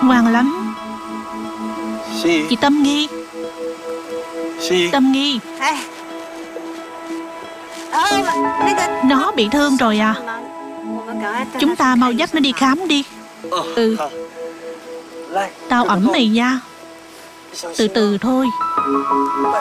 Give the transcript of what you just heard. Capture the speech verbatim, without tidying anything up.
Ngoan lắm. Chị Tâm Nghi. Tâm Nghi, nó bị thương rồi à? Chúng ta mau dắt nó đi khám đi. Ừ, tao ẵm mày nha. Từ từ thôi.